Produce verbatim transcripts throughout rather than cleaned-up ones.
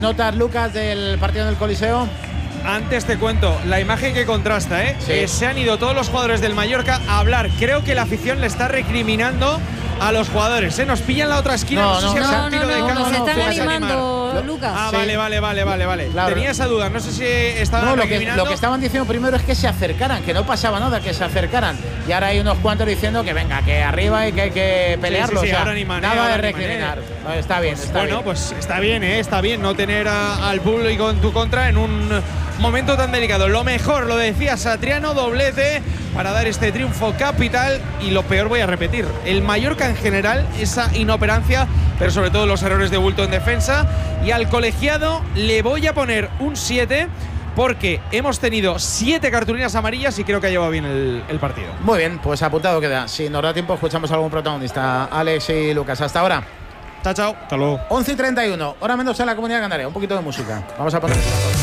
Notas, Lucas, del partido del Coliseo. Antes te cuento, la imagen que contrasta, ¿eh? Sí. Eh, se han ido todos los jugadores del Mallorca a hablar. Creo que la afición le está recriminando a los jugadores, ¿eh? Nos pillan la otra esquina. No, No, sé no, si no, habrá No, un tiro no, de no, campo. nos están Puedes animando, animar. Lucas. Ah, Sí. vale, vale, vale, vale, vale. Claro. Tenía esa duda, no sé si estaban No, lo que, recriminando. lo que estaban diciendo primero es que se acercaran, que no pasaba nada, que se acercaran. Y ahora hay unos cuantos diciendo que venga, que arriba y que hay que pelearlo. Sí, sí, sí, o sea, ahora animan, eh, nada ahora de animan, recriminar. eh. No, está bien, está bueno, bien. pues está bien, ¿eh? Está bien no tener a, al público en tu contra en un momento tan delicado. Lo mejor, lo decía Satriano, doblete para dar este triunfo capital. Y lo peor, voy a repetir, el Mallorca en general, esa inoperancia, pero sobre todo los errores de bulto en defensa. Y al colegiado le voy a poner un siete porque hemos tenido siete cartulinas amarillas y creo que ha llevado bien el, el partido. Muy bien, pues apuntado queda. Si nos da tiempo, escuchamos a algún protagonista. Alex y Lucas, hasta ahora. Chao, chao. Hasta luego. once y treinta y uno, hora menos en la Comunidad Canaria. Un poquito de música. Vamos a poner.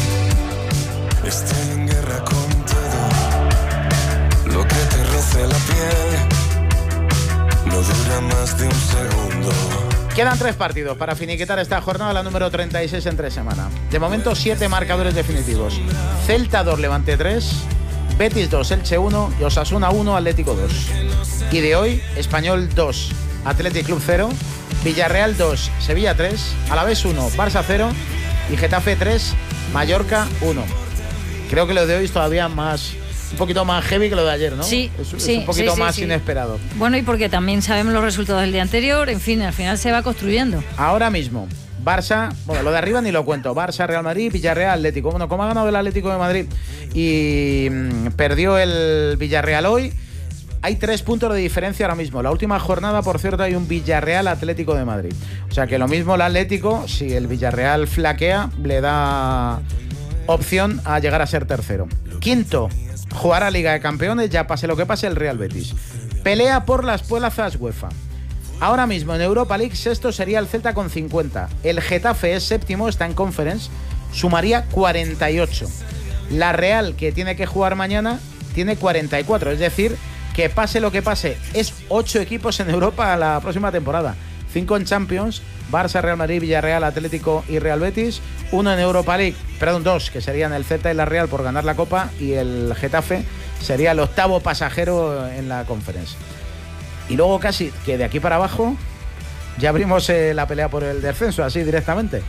Estoy en guerra con todo lo que te roce la piel. No dura más de un segundo. Quedan tres partidos para finiquitar esta jornada, la número treinta y seis en tres semanas. De momento, siete marcadores definitivos. Celta dos, Levante tres, Betis dos, Elche uno y Osasuna uno, Atlético dos. Y de hoy, Español dos, Athletic Club cero, Villarreal dos, Sevilla tres, Alavés uno, Barça cero y Getafe tres, Mallorca uno. Creo que lo de hoy es todavía más, un poquito más heavy que lo de ayer, ¿no? Sí, es, es sí, un poquito sí, sí, más sí. inesperado. Bueno, y porque también sabemos los resultados del día anterior, en fin, al final se va construyendo. Ahora mismo, Barça, bueno, lo de arriba ni lo cuento. Barça, Real Madrid, Villarreal, Atlético. Bueno, como ha ganado el Atlético de Madrid y mmm, perdió el Villarreal hoy, hay tres puntos de diferencia ahora mismo. La última jornada, por cierto, hay un Villarreal Atlético de Madrid. O sea que lo mismo el Atlético, si el Villarreal flaquea, le da opción a llegar a ser tercero. Quinto, jugar a Liga de Campeones, ya pase lo que pase el Real Betis. Pelea por las plazas UEFA. Ahora mismo en Europa League, sexto sería el Celta con cincuenta. El Getafe es séptimo, está en Conference, sumaría cuarenta y ocho. La Real, que tiene que jugar mañana, tiene cuarenta y cuatro. Es decir, que pase lo que pase, es ocho equipos en Europa la próxima temporada. cinco en Champions, Barça, Real Madrid, Villarreal, Atlético y Real Betis. Uno en Europa League, perdón, dos, que serían el Celta y la Real por ganar la Copa. Y el Getafe sería el octavo pasajero en la Conference. Y luego casi que de aquí para abajo ya abrimos eh, la pelea por el descenso, así directamente.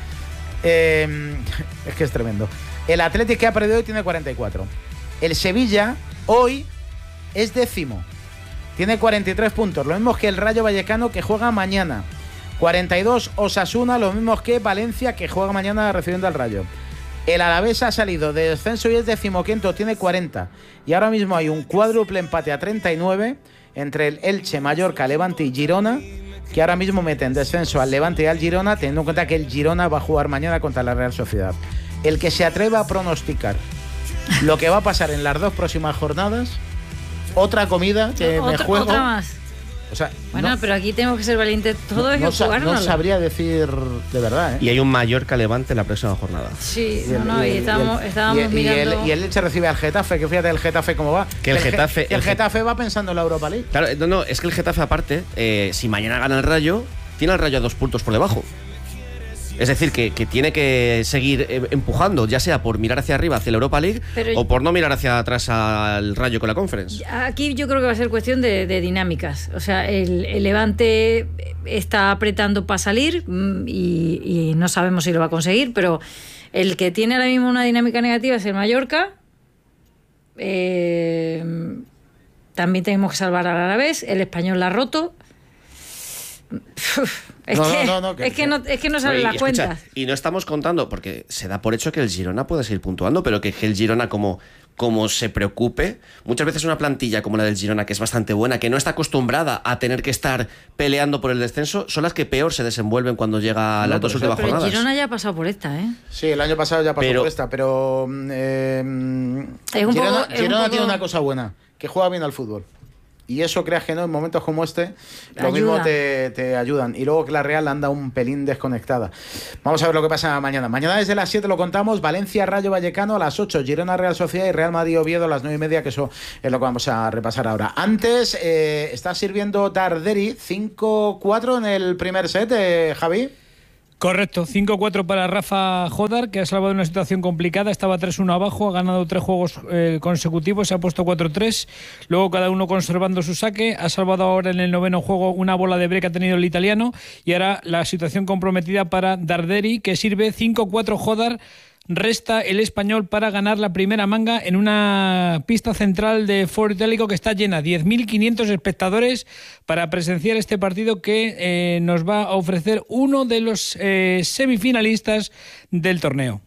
Eh, es que es tremendo. El Atlético que ha perdido hoy tiene cuarenta y cuatro. El Sevilla hoy es décimo. Tiene cuarenta y tres puntos. Lo mismo que el Rayo Vallecano, que juega mañana. cuarenta y dos Osasuna, lo mismo que Valencia, que juega mañana recibiendo al Rayo. El Alavés ha salido de descenso y es decimoquinto, tiene cuarenta. Y ahora mismo hay un cuádruple empate a treinta y nueve entre el Elche, Mallorca, Levante y Girona, que ahora mismo meten descenso al Levante y al Girona, teniendo en cuenta que el Girona va a jugar mañana contra la Real Sociedad. El que se atreva a pronosticar lo que va a pasar en las dos próximas jornadas, otra comida que Otra, me juego. otra más. O sea, Bueno, no, pero aquí tenemos que ser valientes todo, no, hay que no, sa- jugárnoslo. no sabría decir de verdad, ¿eh? Y hay un Mallorca Levante la próxima jornada. Sí, Y el- no, no, y, y el- estábamos, y el- estábamos y el- mirando. Y el, y el Elche recibe al Getafe, que fíjate el Getafe cómo va. Que el Ge- Getafe- que el el Ge- Getafe va pensando en la Europa League. Claro, no, no, es que el Getafe aparte, eh, si mañana gana el Rayo, tiene al Rayo a dos puntos por debajo. Es decir, que, que tiene que seguir eh, empujando, ya sea por mirar hacia arriba, hacia la Europa League, Pero- o por no mirar hacia atrás al Rayo con la Conference. Aquí yo creo que va a ser cuestión de, de dinámicas. O sea, el, el Levante está apretando para salir mm, y, y no sabemos si lo va a conseguir, pero el que tiene ahora mismo una dinámica negativa es el Mallorca. Eh, también tenemos que salvar al Alavés. El Español la ha roto. Es, No, que, no, no, no, que- es que no es que no salen Oye, las y escucha, cuentas. y no estamos contando, porque se da por hecho que el Girona puede seguir puntuando, pero que el Girona, como, como se preocupe, muchas veces una plantilla como la del Girona, que es bastante buena, que no está acostumbrada a tener que estar peleando por el descenso, son las que peor se desenvuelven cuando llega a No, las pero dos eso- últimas Pero el jornadas. Girona ya ha pasado por esta, ¿eh? Sí, el año pasado ya pasó Pero- por esta, pero eh, Es un Girona, poco- es un Girona poco- tiene una cosa buena, que juega bien al fútbol. Y eso, creas que no, en momentos como este, lo Ayuda. mismo te, te ayudan. Y luego que la Real anda un pelín desconectada. Vamos a ver lo que pasa mañana. Mañana desde las siete lo contamos. Valencia, Rayo Vallecano a las ocho. Girona, Real Sociedad y Real Madrid, Oviedo a las nueve y media, que eso es lo que vamos a repasar ahora. Antes, eh, está sirviendo Darderi cinco cuatro en el primer set, eh, Javi. Correcto, cinco cuatro para Rafa Jodar, que ha salvado una situación complicada, estaba tres uno abajo, ha ganado tres juegos eh, consecutivos, se ha puesto cuatro tres, luego cada uno conservando su saque, ha salvado ahora en el noveno juego una bola de break que ha tenido el italiano, y ahora la situación comprometida para Darderi, que sirve cinco cuatro Jodar. Resta el español para ganar la primera manga en una pista central de Foro Itálico que está llena, diez mil quinientos espectadores para presenciar este partido que eh, nos va a ofrecer uno de los eh, semifinalistas del torneo.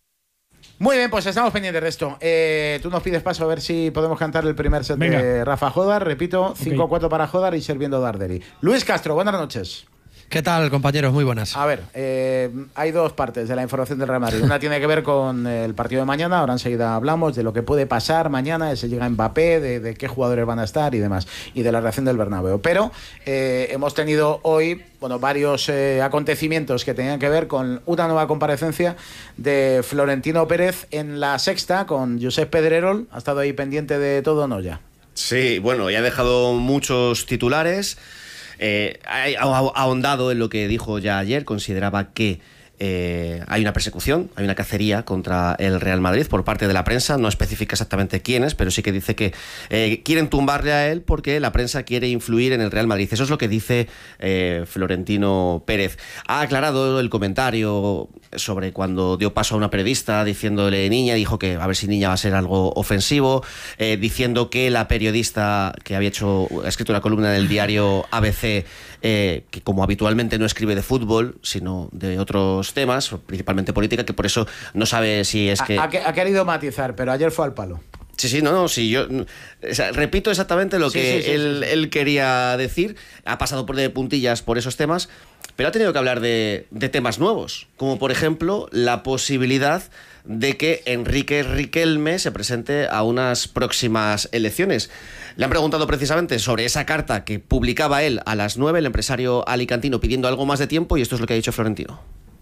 Muy bien, pues estamos pendientes de esto. Eh, tú nos pides paso a ver si podemos cantar el primer set Venga. de Rafa Jodar. Repito, cinco cuatro okay. para Jodar y sirviendo Darderi. Luis Castro, buenas noches. ¿Qué tal, compañeros? Muy buenas. A ver, eh, hay dos partes de la información del Real Madrid. Una tiene que ver con el partido de mañana, ahora enseguida hablamos de lo que puede pasar mañana, si llega Mbappé, de, de qué jugadores van a estar y demás, y de la reacción del Bernabéu. Pero eh, hemos tenido hoy bueno, varios eh, acontecimientos que tenían que ver con una nueva comparecencia de Florentino Pérez en La Sexta con Josep Pedrerol. ¿Ha estado ahí pendiente de todo o no ya? Sí, bueno, ya ha dejado muchos titulares. Eh, ha ahondado en lo que dijo ya ayer. Consideraba que eh, hay una persecución, hay una cacería contra el Real Madrid por parte de la prensa. No especifica exactamente quiénes, pero sí que dice que eh, quieren tumbarle a él porque la prensa quiere influir en el Real Madrid. Eso es lo que dice eh, Florentino Pérez. Ha aclarado el comentario sobre cuando dio paso a una periodista diciéndole niña, dijo que a ver si niña va a ser algo ofensivo, eh, diciendo que la periodista que había hecho ha escrito una columna del diario A B C, eh, que como habitualmente no escribe de fútbol sino de otros temas, principalmente política, que por eso no sabe si es que... Ha, ha querido matizar, pero ayer fue al palo. Sí, sí, no, no, sí, yo o sea, repito exactamente lo que sí, sí, sí, él, sí, sí. él quería decir. Ha pasado por de puntillas por esos temas, pero ha tenido que hablar de, de temas nuevos, como por ejemplo la posibilidad de que Enrique Riquelme se presente a unas próximas elecciones. Le han preguntado precisamente sobre esa carta que publicaba él a las nueve, el empresario alicantino, pidiendo algo más de tiempo, y esto es lo que ha dicho Florentino.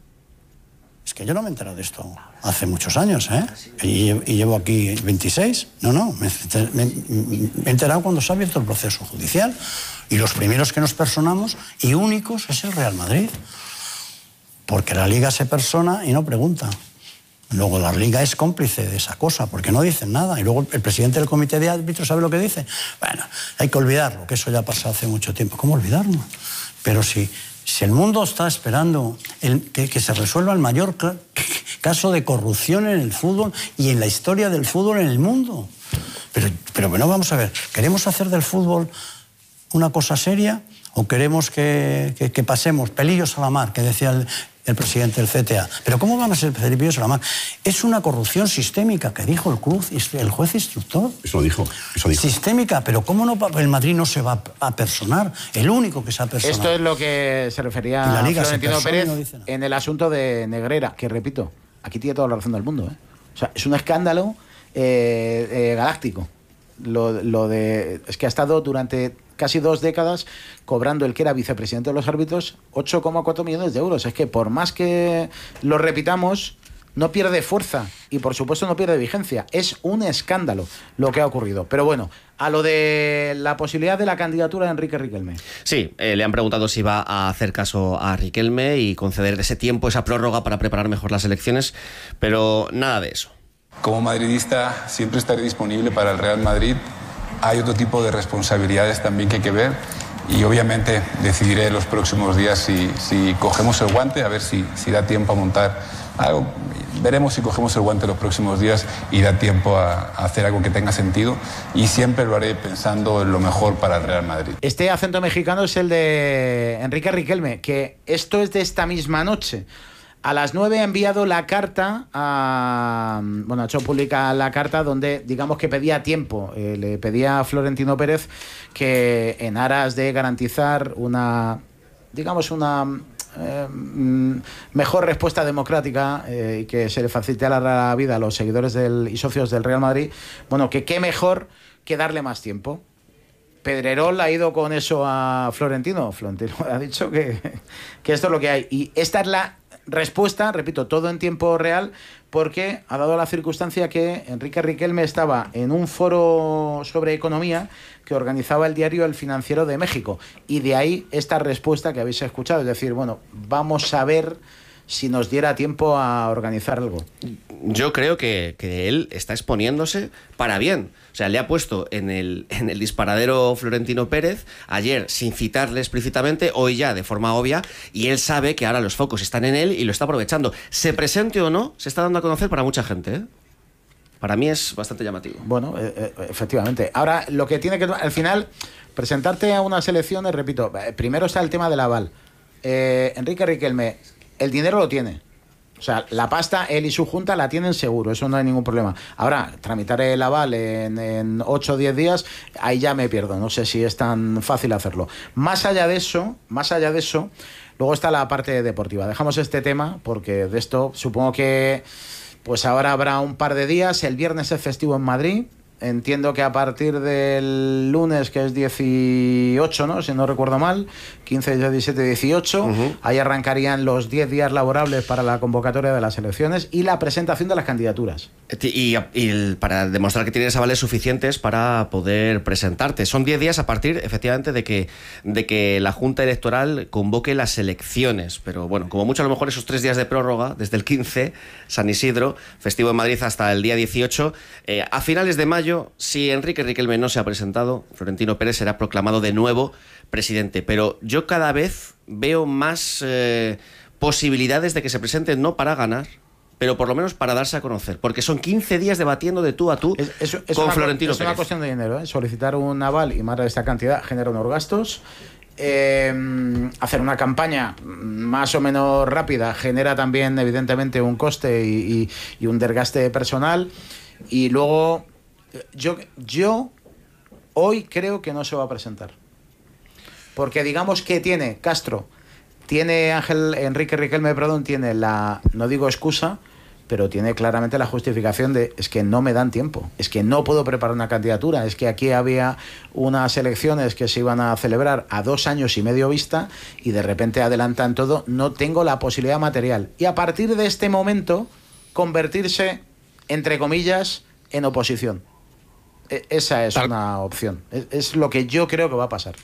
Es que yo no me he enterado de esto hace muchos años, ¿eh? Y, y llevo aquí veintiséis. No, no, me, me, me he enterado cuando se ha abierto el proceso judicial. Y los primeros que nos personamos, y únicos, es el Real Madrid. Porque la Liga se persona y no pregunta. Luego la Liga es cómplice de esa cosa, porque no dicen nada. Y luego el presidente del comité de árbitros sabe lo que dice. Bueno, hay que olvidarlo, que eso ya ha pasado hace mucho tiempo. ¿Cómo olvidarlo? Pero si... Si el mundo está esperando el, que, que se resuelva el mayor caso de corrupción en el fútbol y en la historia del fútbol en el mundo. Pero, pero bueno, vamos a ver, ¿queremos hacer del fútbol una cosa seria o queremos que, que, que pasemos pelillos a la mar, que decía el, el presidente del C T A? Pero ¿cómo van a ser pelillos a la mar? Es una corrupción sistémica, que dijo el, cruz, el juez instructor. Eso dijo, eso dijo. Sistémica, pero ¿cómo no el Madrid no se va a personar? El único que se ha personado. Esto es lo que se refería a Florentino Pérez no en el asunto de Negreira, que repito, aquí tiene toda la razón del mundo, ¿eh? O sea, es un escándalo eh, eh, galáctico. Lo, lo de es que ha estado durante casi dos décadas cobrando el que era vicepresidente de los árbitros ocho coma cuatro millones de euros. Es que por más que lo repitamos, no pierde fuerza y por supuesto no pierde vigencia. Es un escándalo lo que ha ocurrido. Pero bueno, a lo de la posibilidad de la candidatura de Enrique Riquelme. Sí, eh, le han preguntado si va a hacer caso a Riquelme y conceder ese tiempo, esa prórroga para preparar mejor las elecciones, pero nada de eso. Como madridista siempre estaré disponible para el Real Madrid. Hay otro tipo de responsabilidades también que hay que ver y obviamente decidiré en los próximos días si, si cogemos el guante, a ver si, si da tiempo a montar algo. Veremos si cogemos el guante los próximos días y da tiempo a, a hacer algo que tenga sentido, y siempre lo haré pensando en lo mejor para el Real Madrid. Este acento mexicano es el de Enrique Riquelme, que esto es de esta misma noche. A las nueve ha enviado la carta, a, bueno, ha hecho pública la carta donde, digamos que pedía tiempo, eh, le pedía a Florentino Pérez que en aras de garantizar una, digamos, una eh, mejor respuesta democrática eh, y que se le facilitara la vida a los seguidores del, y socios del Real Madrid, bueno, que qué mejor que darle más tiempo. Pedrerol ha ido con eso a Florentino. Florentino ha dicho que, que esto es lo que hay. Y esta es la respuesta, repito, todo en tiempo real, porque ha dado la circunstancia que Enrique Riquelme estaba en un foro sobre economía que organizaba el diario El Financiero de México, y de ahí esta respuesta que habéis escuchado, es decir, bueno, vamos a ver si nos diera tiempo a organizar algo. Yo creo que, que él está exponiéndose para bien. O sea, le ha puesto en el, en el disparadero Florentino Pérez, ayer sin citarle explícitamente, hoy ya de forma obvia, y él sabe que ahora los focos están en él y lo está aprovechando. Se presente o no, se está dando a conocer para mucha gente, ¿eh? Para mí es bastante llamativo. Bueno, eh, eh, efectivamente. Ahora, lo que tiene que... Al final, presentarte a unas elecciones, repito, primero está el tema del aval. Eh, Enrique Riquelme, el dinero lo tiene. O sea, la pasta, él y su junta la tienen seguro, eso no hay ningún problema. Ahora, tramitar el aval en, en ocho o diez días, ahí ya me pierdo, no sé si es tan fácil hacerlo. Más allá de eso, más allá de eso, luego está la parte deportiva. Dejamos este tema, porque de esto supongo que pues ahora habrá un par de días. El viernes es festivo en Madrid. Entiendo que a partir del lunes, que es dieciocho, ¿no? Si no recuerdo mal, quince, diecisiete, dieciocho, uh-huh. Ahí arrancarían los diez días laborables para la convocatoria de las elecciones y la presentación de las candidaturas. Y, y el, para demostrar que tienes avales suficientes para poder presentarte. Son diez días a partir, efectivamente, de que, de que la Junta Electoral convoque las elecciones. Pero bueno, como mucho a lo mejor esos tres días de prórroga, desde el quince, San Isidro, festivo en Madrid, hasta el día dieciocho, eh, a finales de mayo, si Enrique Riquelme no se ha presentado, Florentino Pérez será proclamado de nuevo presidente. Pero yo cada vez veo más eh, posibilidades de que se presente, no para ganar, pero por lo menos para darse a conocer, porque son quince días debatiendo de tú a tú es, es, es con una, Florentino es Pérez. Es una cuestión de dinero, ¿eh? Solicitar un aval y más de esta cantidad genera unos gastos. Eh, hacer una campaña más o menos rápida genera también, evidentemente, un coste y, y, y un desgaste personal. Y luego... Yo, yo hoy creo que no se va a presentar. Porque digamos que tiene Castro, tiene Ángel Enrique Riquelme, perdón, tiene la, no digo excusa, pero tiene claramente la justificación de es que no me dan tiempo, es que no puedo preparar una candidatura, es que aquí había unas elecciones que se iban a celebrar a dos años y medio vista y de repente adelantan todo, no tengo la posibilidad material. Y a partir de este momento, convertirse, entre comillas, en oposición. Esa es una opción. Es, es lo que yo creo que va a pasar.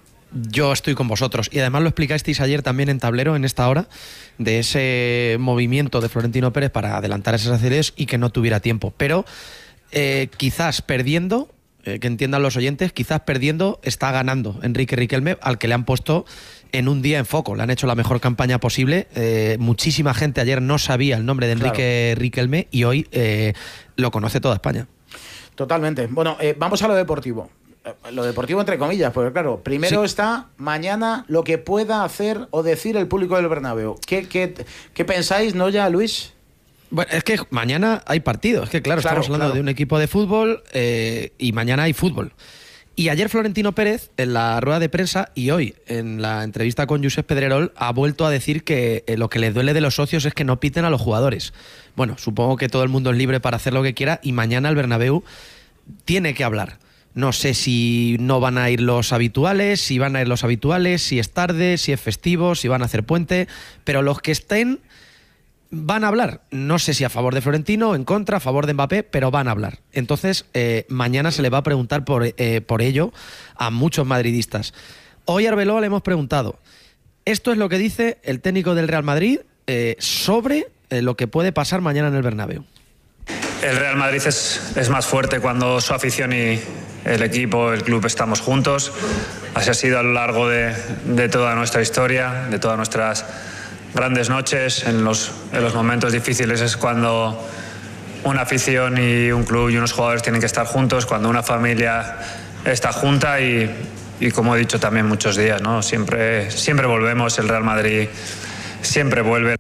Yo estoy con vosotros. Y además lo explicasteis ayer también en Tablero, en esta hora, de ese movimiento de Florentino Pérez para adelantar esas aceleres y que no tuviera tiempo. Pero eh, quizás perdiendo, eh, que entiendan los oyentes, quizás perdiendo está ganando Enrique Riquelme, al que le han puesto en un día en foco. Le han hecho la mejor campaña posible. Eh, muchísima gente ayer no sabía el nombre de Enrique claro. Riquelme y hoy eh, lo conoce toda España. Totalmente. Bueno, eh, vamos a lo deportivo. Eh, lo deportivo entre comillas, porque claro, primero sí. Está mañana lo que pueda hacer o decir el público del Bernabéu. ¿Qué, qué, qué pensáis, no ya, Luis? Bueno, es que mañana hay partido. Es que claro, claro estamos hablando claro. de un equipo de fútbol eh, y mañana hay fútbol. Y ayer Florentino Pérez, en la rueda de prensa y hoy en la entrevista con Josep Pedrerol, ha vuelto a decir que eh, lo que les duele de los socios es que no piten a los jugadores. Bueno, supongo que todo el mundo es libre para hacer lo que quiera y mañana el Bernabéu tiene que hablar. No sé si no van a ir los habituales, si van a ir los habituales, si es tarde, si es festivo, si van a hacer puente, pero los que estén van a hablar. No sé si a favor de Florentino, en contra, a favor de Mbappé, pero van a hablar. Entonces, eh, mañana se le va a preguntar por, eh, por ello a muchos madridistas. Hoy a Arbeloa le hemos preguntado, esto es lo que dice el técnico del Real Madrid eh, sobre eh, lo que puede pasar mañana en el Bernabéu. El Real Madrid es, es más fuerte cuando su afición y el equipo, el club estamos juntos. Así ha sido a lo largo de, de toda nuestra historia, de todas nuestras grandes noches. En los, en los momentos difíciles es cuando una afición y un club y unos jugadores tienen que estar juntos, cuando una familia está junta y, y como he dicho también muchos días, ¿no? Siempre, siempre volvemos, el Real Madrid siempre vuelve.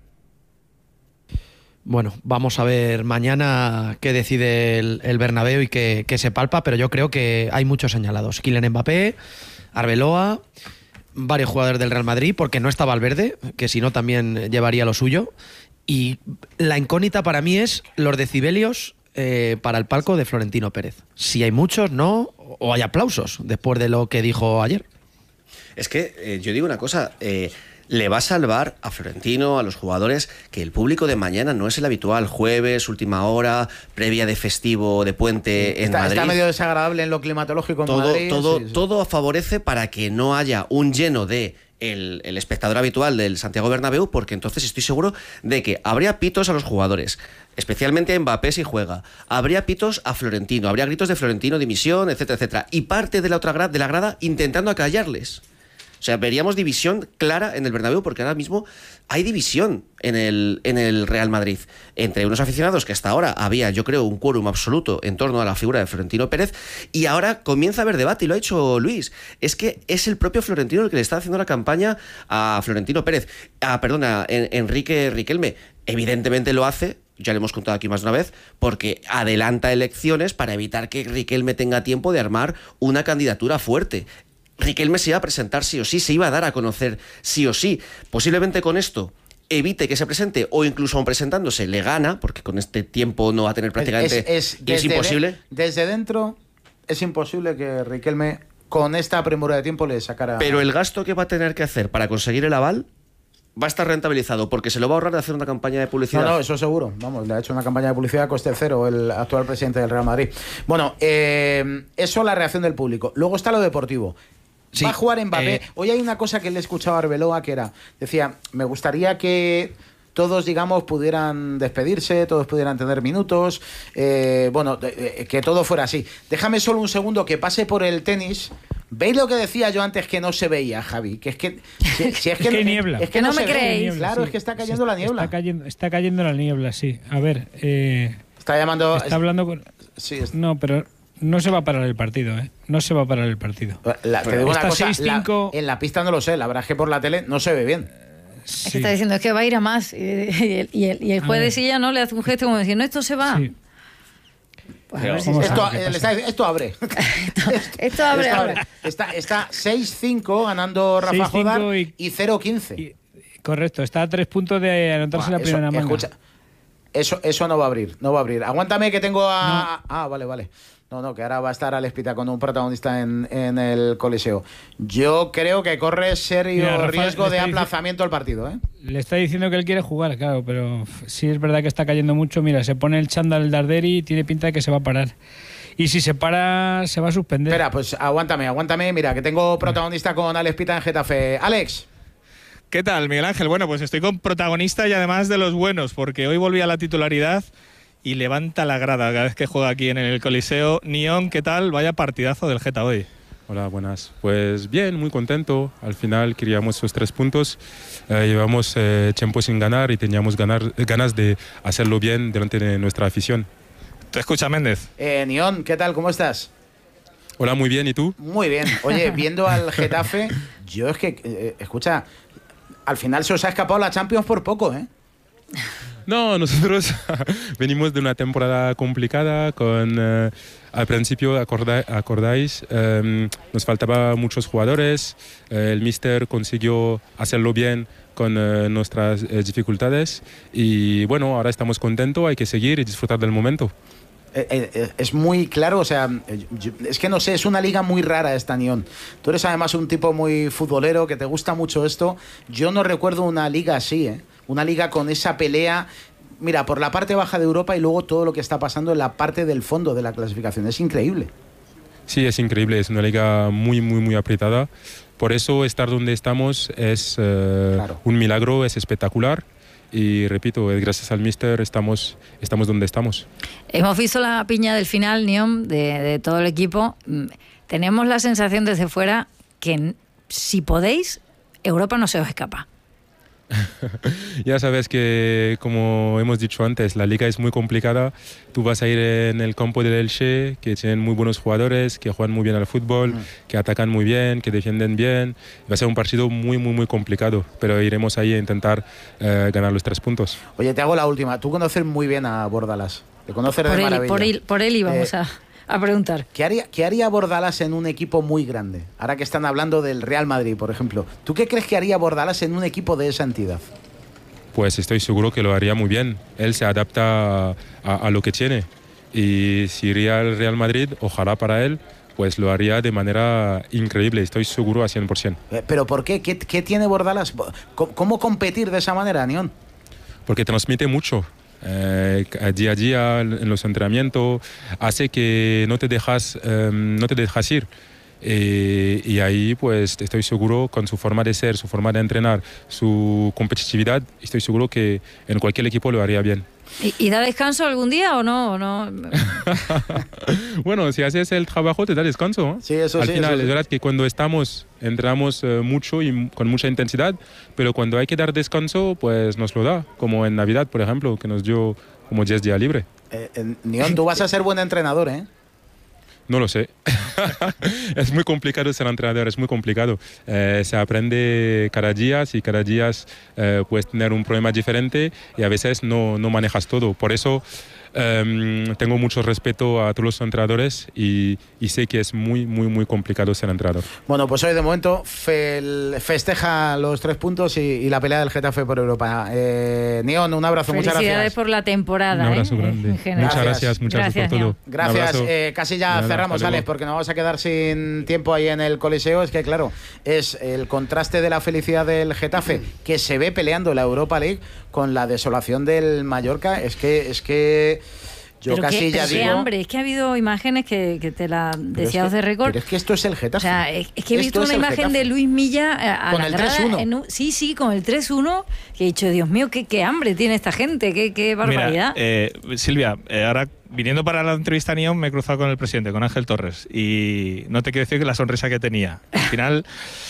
Bueno, vamos a ver mañana qué decide el, el Bernabéu y qué, qué se palpa, pero yo creo que hay muchos señalados. Kylian Mbappé, Arbeloa, varios jugadores del Real Madrid, porque no está Valverde, que si no también llevaría lo suyo. Y la incógnita para mí es los decibelios eh, para el palco de Florentino Pérez. Si hay muchos, no, o hay aplausos después de lo que dijo ayer. Es que eh, yo digo una cosa... Eh... le va a salvar a Florentino, a los jugadores, que el público de mañana no es el habitual, jueves, última hora, previa de festivo, de puente en está, Madrid. Está medio desagradable en lo climatológico en todo, Madrid. Todo, sí, sí. todo favorece para que no haya un lleno de el, el espectador habitual del Santiago Bernabéu, porque entonces estoy seguro de que habría pitos a los jugadores, especialmente a Mbappé si juega, habría pitos a Florentino, habría gritos de Florentino, dimisión, etcétera, etcétera, y parte de la otra gra- de la grada intentando acallarles. O sea, veríamos división clara en el Bernabéu, porque ahora mismo hay división en el, en el Real Madrid entre unos aficionados que hasta ahora había, yo creo, un quórum absoluto en torno a la figura de Florentino Pérez, y ahora comienza a haber debate, y lo ha hecho Luis. Es que es el propio Florentino el que le está haciendo la campaña a Florentino Pérez. Ah, perdona, en, Enrique Riquelme. Evidentemente lo hace, ya lo hemos contado aquí más de una vez, porque adelanta elecciones para evitar que Riquelme tenga tiempo de armar una candidatura fuerte. Riquelme se iba a presentar sí o sí, se iba a dar a conocer sí o sí. Posiblemente con esto evite que se presente, o incluso aun presentándose le gana, porque con este tiempo no va a tener prácticamente... Es, es, y es imposible. De, desde dentro es imposible que Riquelme con esta premura de tiempo le sacara... Pero el gasto que va a tener que hacer para conseguir el aval va a estar rentabilizado, porque se lo va a ahorrar de hacer una campaña de publicidad. No, no, eso seguro. Vamos, le ha hecho una campaña de publicidad a coste cero el actual presidente del Real Madrid. Bueno, eh, eso la reacción del público. Luego está lo deportivo. Sí, va a jugar Mbappé. Eh... Hoy hay una cosa que le he escuchado a Arbeloa que era, decía, me gustaría que todos, digamos, pudieran despedirse, todos pudieran tener minutos, eh, bueno, eh, que todo fuera así. Déjame solo un segundo que pase por el tenis. ¿Veis lo que decía yo antes que no se veía, Javi? Que es que... Si, si es, que es que hay niebla. Es que no no, me se ve. creéis. Claro, Sí. es que está cayendo la niebla. Está cayendo, está cayendo la niebla, sí. A ver, eh, Está llamando... está hablando con... Sí, es- No, pero no se va a parar el partido, ¿eh? No se va a parar el partido. La- te digo una Está cosa, seis cinco. la- en la pista no lo sé, la verdad es que por la tele no se ve bien. Es que está diciendo, es que va a ir a más. Y, y el, y el, y el A juez ver. de silla no le hace un gesto como diciendo, esto se va. Sí. Pues a ver si Vamos se a va. Esto, ver qué eh, le pasa. está- esto abre. Esto abre Esto ahora. Está, está seis cinco ganando Rafa seis cinco Jodar y- y cero quince. Y- correcto, está a tres puntos de anotarse Buah, la eso, primera manga. escucha, eso, eso no va a abrir, no va a abrir. Aguántame que tengo a... Ah, vale, vale. No, no, que ahora va a estar Alex Pita con un protagonista en, en el Coliseo. Yo creo que corre serio Mira, Rafa, riesgo le de está aplazamiento del partido, ¿eh? Le está diciendo que él quiere jugar, claro, pero sí es verdad que está cayendo mucho. Mira, se pone el chándal Darderi y tiene pinta de que se va a parar. Y si se para, se va a suspender. Espera, pues aguántame, aguántame. Mira, que tengo protagonista con Alex Pita en Getafe. Alex. ¿Qué tal, Miguel Ángel? Bueno, pues estoy con protagonista y además de los buenos, porque hoy volví a la titularidad y levanta la grada cada vez que juega aquí en el Coliseo. Nión, ¿qué tal? Vaya partidazo del Geta hoy. Hola, buenas. Pues bien, muy contento. Al final queríamos esos tres puntos. Eh, llevamos eh, tiempo sin ganar y teníamos ganar, ganas de hacerlo bien delante de nuestra afición. ¿Te escucha Méndez? Eh, Nión, ¿qué tal? ¿Cómo estás? Hola, muy bien. ¿Y tú? Muy bien. Oye, viendo al Getafe, yo es que, eh, escucha, al final se os ha escapado la Champions por poco, ¿eh? No, nosotros venimos de una temporada complicada con, eh, al principio, acorda, acordáis, eh, nos faltaban muchos jugadores, eh, el míster consiguió hacerlo bien con eh, nuestras eh, dificultades y bueno, ahora estamos contentos, hay que seguir y disfrutar del momento. Eh, eh, es muy claro, o sea, yo- es que no sé, es una liga muy rara esta, Nión. Tú eres además un tipo muy futbolero, que te gusta mucho esto. Yo no recuerdo una liga así, ¿eh? Una liga con esa pelea, mira, por la parte baja de Europa y luego todo lo que está pasando en la parte del fondo de la clasificación. Es increíble. Sí, es increíble, es una liga muy, muy, muy apretada. Por eso estar donde estamos es eh, Claro. un milagro, es espectacular. Y repito, es gracias al míster estamos, estamos donde estamos. Hemos visto la piña del final, Nión, de, de todo el equipo. Mm, Tenemos la sensación desde fuera que n- si podéis, Europa no se os escapa. Ya sabes que, como hemos dicho antes, la liga es muy complicada. Tú vas a ir en el campo del Elche, que tienen muy buenos jugadores, que juegan muy bien al fútbol, que atacan muy bien, que defienden bien. Va a ser un partido muy, muy, muy complicado, pero iremos ahí a intentar eh, ganar los tres puntos. Oye, te hago la última. Tú conoces muy bien a Bordalas. Te conoces Por de él, maravilla. por, él, por él íbamos Eh, a, a preguntar. ¿Qué haría, ¿Qué haría Bordalas en un equipo muy grande? Ahora que están hablando del Real Madrid, por ejemplo. ¿Tú qué crees que haría Bordalas en un equipo de esa entidad? Pues estoy seguro que lo haría muy bien. Él se adapta a, a- a lo que tiene. Y si iría al Real Madrid, ojalá para él, pues lo haría de manera increíble, estoy seguro a cien por ciento. ¿Pero por qué? ¿Qué, qué tiene Bordalas? ¿Cómo, ¿Cómo competir de esa manera, Nión? Porque transmite mucho. Eh, día a día en los entrenamientos hace que no te dejas, eh, no te dejas ir. Eh, y ahí pues estoy seguro, con su forma de ser, su forma de entrenar, su competitividad, estoy seguro que en cualquier equipo lo haría bien. ¿Y, y da descanso algún día o no? ¿O no? Bueno, si haces el trabajo te da descanso, ¿no? Sí, eso Al sí, final eso sí. es verdad que cuando estamos entrenamos eh, mucho y con mucha intensidad, pero cuando hay que dar descanso pues nos lo da, como en Navidad por ejemplo, que nos dio como diez días libre. Eh, eh, Nión, tú vas a ser buen entrenador, ¿eh? No lo sé. Es muy complicado ser entrenador, es muy complicado. Eh, se aprende cada día y cada día eh, puedes tener un problema diferente y a veces no, no manejas todo. Por eso eh, tengo mucho respeto a todos los entrenadores y, y sé que es muy, muy, muy complicado ser entrenador. Bueno, pues hoy de momento fe, festeja los tres puntos y, y la pelea del Getafe por Europa. Eh, Nión, un abrazo, muchas gracias. Felicidades por la temporada. Un abrazo ¿eh? grande. Gracias. Muchas gracias, muchas gracias, por todo. Gracias, eh, casi ya Nada, cerramos, hasta luego. Alex, porque nos vamos a quedar sin tiempo ahí en el Coliseo. Es que, claro, es el contraste de la felicidad del Getafe, que se ve peleando la Europa League, con la desolación del Mallorca. Es que, es que yo Pero casi qué, ya pero qué digo... hambre, es que ha habido imágenes que, que te la decía es Off the que, Record. pero es que esto es el Getafe. O sea, es, es que he Esto visto es una el imagen Getafe. de Luis Milla a, a Con la el grada tres uno. en un- sí, sí, con el tres uno, que he dicho, Dios mío, qué, qué hambre tiene esta gente, qué, qué barbaridad. Mira, eh, Silvia, eh, ahora viniendo para la entrevista a Nión me he cruzado con el presidente, con Ángel Torres, y no te quiero decir que la sonrisa que tenía. Al final,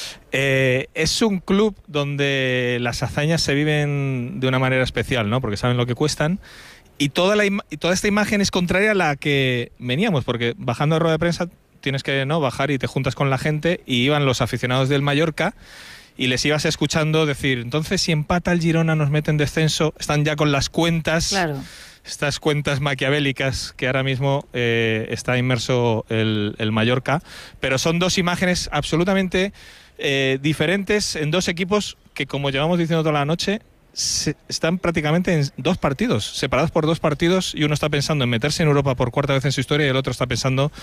eh, es un club donde las hazañas se viven de una manera especial, ¿no? Porque saben lo que cuestan. Y toda, la ima- y toda esta imagen es contraria a la que veníamos, porque bajando a rueda de prensa tienes que no bajar y te juntas con la gente, y iban los aficionados del Mallorca y les ibas escuchando decir, entonces si empata el Girona nos mete en descenso, están ya con las cuentas, Claro. estas cuentas maquiavélicas que ahora mismo eh, está inmerso el, el Mallorca, pero son dos imágenes absolutamente eh, diferentes en dos equipos que, como llevamos diciendo toda la noche, se, están prácticamente en dos partidos, separados por dos partidos, y uno está pensando en meterse en Europa por cuarta vez en su historia y el otro está pensando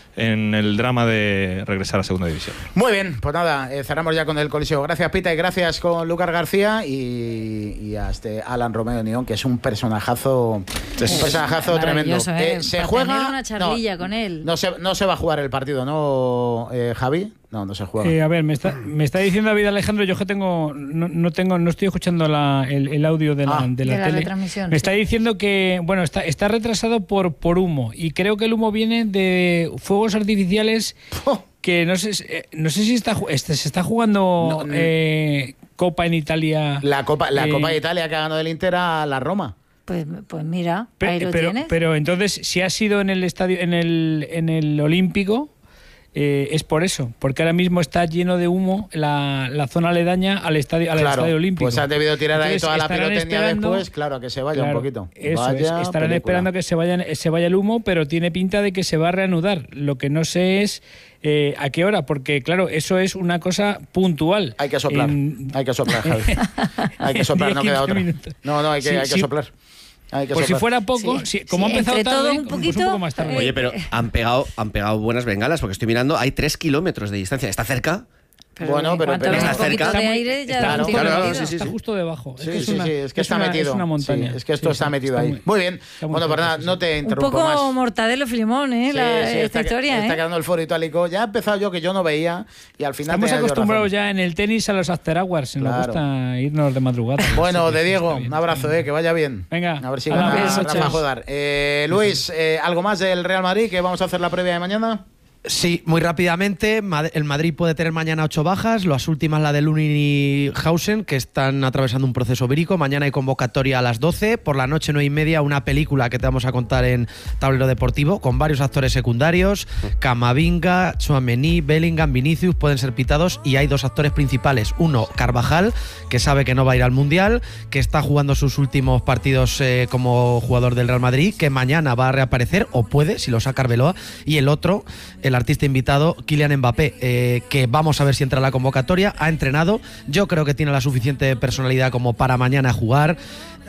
en el drama de regresar a Segunda División. Muy bien, pues nada, eh, cerramos ya con el Coliseo. Gracias, Pita, y gracias con Lucas García y, y a este Alan Romeo Nión, que es un personajazo, un personajazo tremendo. Maravilloso, ¿eh? Eh, se Para juega. tener una charlilla no, con él. No se, no se va a jugar el partido, ¿no, eh, Javi? No, no se juega. Eh, a ver, me está, me está diciendo David Alejandro, yo que tengo, no, no tengo, no estoy escuchando la, el, el audio de la, Ah. de la De la tele. retransmisión, Me sí. está diciendo que, bueno, está, está retrasado por, por humo, y creo que el humo viene de fuegos artificiales que no sé, eh, no sé si está, ju- este, se está jugando No, eh, Copa en Italia. La Copa, la eh, Copa de Italia que ha ganado el Inter a la Roma. Pues, pues mira, Pe- ahí lo pero, tienes. pero entonces, si ha sido en el estadio, en el, en el Olímpico, eh, es por eso, porque ahora mismo está lleno de humo la, la zona aledaña al estadio, al Claro, estadio Olímpico. pues has debido tirar ahí Entonces, toda la estarán pirotecnia esperando- después, claro, que se vaya Claro, un poquito. Eso Vaya es, estarán película. esperando que se, vayan, se vaya el humo, pero tiene pinta de que se va a reanudar. Lo que no sé es eh, a qué hora, porque claro, eso es una cosa puntual. Hay que soplar, En- hay que soplar, Javi. Hay que soplar, no diez, queda quince otra. minutos. No, no, hay que, Sí, hay que sí. soplar. Hay que Por si soplar. fuera poco, Sí, si- como sí, ha empezado entre tarde, todo un pues poquito, un poco más tarde. eh, Oye, pero han pegado, han pegado buenas bengalas, porque estoy mirando, hay tres kilómetros de distancia. ¿Está cerca? Pero Bueno, en pero- cuanto pero- ves un Está poquito cerca. de Está muy- aire, ya está lo justo tienes debajo, metido. sí, sí, Está sí. justo debajo. Sí, es que es sí, una, sí, es que está una- metido. Es una montaña. Sí, es que esto Sí, está sí, metido está ahí. muy- Muy bien. está muy Bueno, pues cerca, nada, sí, sí. no te Un interrumpo poco más. Mortadelo Filimón, ¿eh? Sí, la, sí, esta está, historia, está ¿eh? quedando el foro itálico. Ya he empezado yo que yo no veía y al final Estamos tenía yo acostumbrados razón. ya en el tenis a los after hours. Nos Claro. gusta irnos de madrugada. Bueno, Así que de Diego, está bien, un abrazo, está bien. eh, que vaya bien. Venga, A ver si hala, gana beso, Rafa chao. Jodar. Eh, Luis, eh, ¿algo más del Real Madrid que vamos a hacer la previa de mañana? Sí, muy rápidamente, Mad- el Madrid puede tener mañana ocho bajas, las últimas la de Lunin y Hausen, que están atravesando un proceso vírico. Mañana hay convocatoria a las doce, por la noche nueve y media una película que te vamos a contar en Tablero Deportivo, con varios actores secundarios, Camavinga, Tchouaméni, Bellingham, Vinicius, pueden ser pitados, y hay dos actores principales, uno Carvajal, que sabe que no va a ir al Mundial, que está jugando sus últimos partidos eh, como jugador del Real Madrid, que mañana va a reaparecer, o puede, si lo saca Arbeloa, y el otro, el artista invitado, Kylian Mbappé, eh, que vamos a ver si entra a la convocatoria, ha entrenado, yo creo que tiene la suficiente personalidad como para mañana jugar.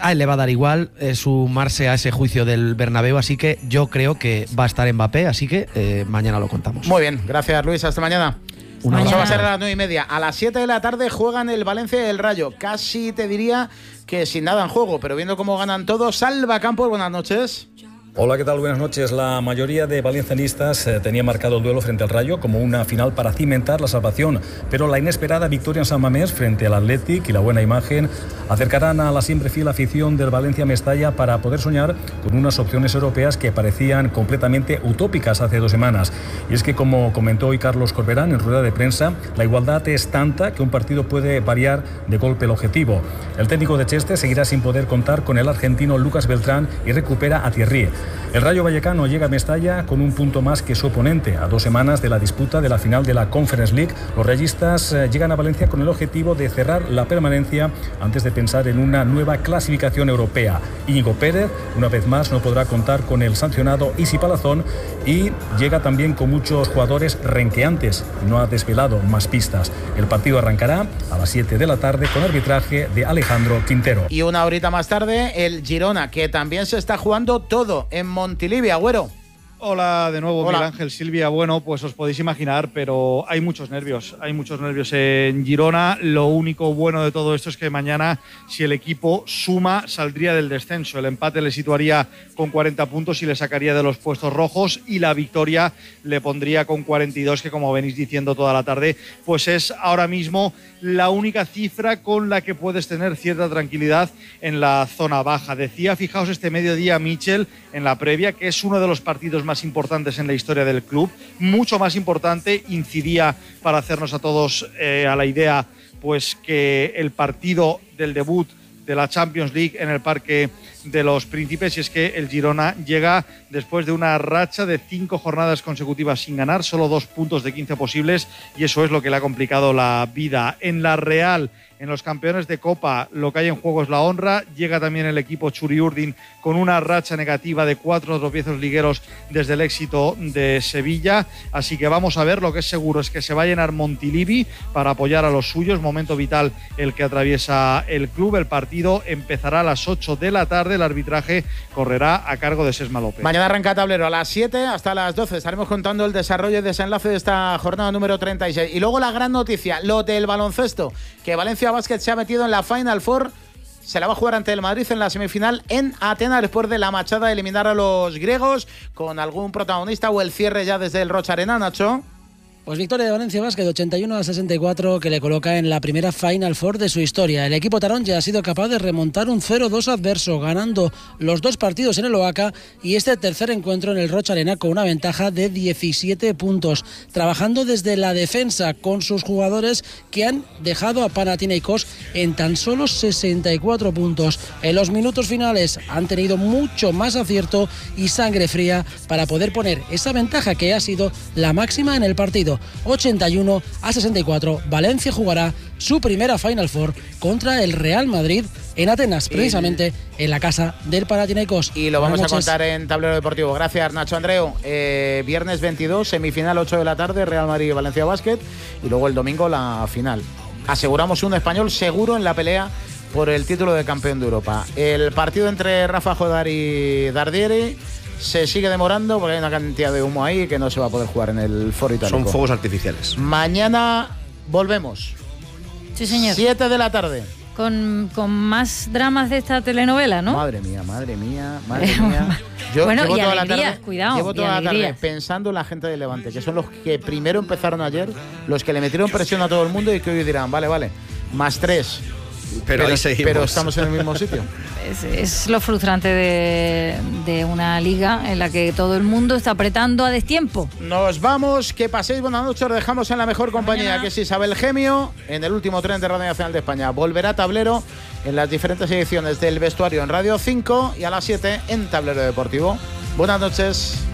a él le va a dar igual eh, sumarse a ese juicio del Bernabéu, así que yo creo que va a estar Mbappé, así que eh, mañana lo contamos. Muy bien, gracias Luis, hasta mañana. Una Eso mañana. va a ser a las nueve y media. A las siete de la tarde juegan el Valencia y el Rayo. Casi te diría que sin nada en juego, pero viendo cómo ganan todos. Salva Campos, buenas noches. Hola, ¿qué tal? Buenas noches. La mayoría de valencianistas eh, tenía marcado el duelo frente al Rayo como una final para cimentar la salvación, pero la inesperada victoria en San Mamés frente al Athletic y la buena imagen acercarán a la siempre fiel afición del Valencia Mestalla para poder soñar con unas opciones europeas que parecían completamente utópicas hace dos semanas. Y es que, como comentó hoy Carlos Corberán en rueda de prensa, la igualdad es tanta que un partido puede variar de golpe el objetivo. El técnico de Cheste seguirá sin poder contar con el argentino Lucas Beltrán y recupera a Thierry. El Rayo Vallecano llega a Mestalla con un punto más que su oponente. A dos semanas de la disputa de la final de la Conference League, los rayistas eh, llegan a Valencia con el objetivo de cerrar la permanencia antes de pensar en una nueva clasificación europea. Íñigo Pérez, una vez más, no podrá contar con el sancionado Isi Palazón y llega también con muchos jugadores renqueantes. No ha desvelado más pistas. El partido arrancará a las siete de la tarde con arbitraje de Alejandro Quintero. Y una horita más tarde, el Girona, que también se está jugando todo en Montilivi, Agüero. Hola de nuevo, Hola. Miguel Ángel, Silvia. Bueno, pues os podéis imaginar, pero hay muchos nervios. Hay muchos nervios en Girona. Lo único bueno de todo esto es que mañana, si el equipo suma, saldría del descenso. El empate le situaría con cuarenta puntos y le sacaría de los puestos rojos, y la victoria le pondría con cuarenta y dos, que, como venís diciendo toda la tarde, pues es ahora mismo la única cifra con la que puedes tener cierta tranquilidad en la zona baja. Decía, fijaos, este mediodía Michel en la previa, que es uno de los partidos más importantes en la historia del club, mucho más importante, incidía para hacernos a todos eh, a la idea, pues que el partido del debut de la Champions League en el Parque de los Príncipes, y es que el Girona llega después de una racha de cinco jornadas consecutivas sin ganar, solo dos puntos de quince posibles, y eso es lo que le ha complicado la vida. En la Real, en los campeones de Copa, lo que hay en juego es la honra. Llega también el equipo Churiurdin con una racha negativa de cuatro tropiezos ligueros desde el éxito de Sevilla. Así que vamos a ver. Lo que es seguro es que se va a llenar Montilivi para apoyar a los suyos. Momento vital el que atraviesa el club. El partido empezará a las ocho de la tarde. El arbitraje correrá a cargo de Sesma López. Mañana arranca tablero a las siete hasta las doce. Estaremos contando el desarrollo y desenlace de esta jornada número treinta y seis. Y luego la gran noticia, lo del baloncesto, que Valencia Basket se ha metido en la Final Four. Se la va a jugar ante el Madrid en la semifinal en Atenas, después de la machada de eliminar a los griegos, con algún protagonista o el cierre ya desde el Rocha Arena, Nacho. Pues victoria de Valencia Basket ochenta y uno a sesenta y cuatro, que le coloca en la primera Final Four de su historia. El equipo tarón ya ha sido capaz de remontar un cero dos adverso, ganando los dos partidos en el Oaca y este tercer encuentro en el Rocha Arena con una ventaja de diecisiete puntos, trabajando desde la defensa con sus jugadores, que han dejado a Panathinaikos en tan solo sesenta y cuatro puntos. En los minutos finales han tenido mucho más acierto y sangre fría para poder poner esa ventaja que ha sido la máxima en el partido. ochenta y uno a sesenta y cuatro. Valencia jugará su primera Final Four contra el Real Madrid en Atenas, precisamente en la casa del Panathinaikos. Y lo vamos Buenas a noches. contar en Tablero Deportivo. Gracias, Nacho Andreu. Eh, viernes veintidós, semifinal ocho de la tarde, Real Madrid y Valencia Basket. Y luego el domingo la final. Aseguramos un español seguro en la pelea por el título de campeón de Europa. El partido entre Rafa Jodar y Dardieri se sigue demorando porque hay una cantidad de humo ahí que no se va a poder jugar en el Foro Itálico. Son fuegos artificiales. Mañana volvemos. Sí, señor. siete de la tarde. Con, con más dramas de esta telenovela, ¿no? Madre mía, madre mía, madre mía. Yo Bueno, llevo y toda la alegrías, tarde, cuidado, Llevo y toda la tarde alegrías. pensando en la gente de Levante, que son los que primero empezaron ayer, los que le metieron presión a todo el mundo y que hoy dirán, vale, vale, más tres. Pero ahí seguimos. Pero estamos en el mismo sitio. Es, es lo frustrante de, de una liga en la que todo el mundo está apretando a destiempo. Nos vamos, que paséis buenas noches, os dejamos en la mejor compañía, mañana. que es Isabel Gemio, en el último tren de Radio Nacional de España. Volverá Tablero en las diferentes ediciones del vestuario en Radio cinco y a las siete en Tablero Deportivo. Buenas noches.